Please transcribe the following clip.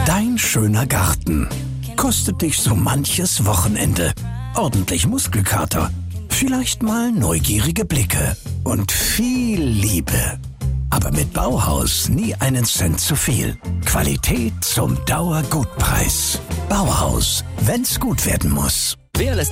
Dein schöner Garten kostet dich so manches Wochenende. Ordentlich Muskelkater, vielleicht mal neugierige Blicke und viel Liebe. Aber mit Bauhaus nie einen Cent zu viel. Qualität zum Dauergutpreis. Bauhaus, wenn's gut werden muss. Wer lässt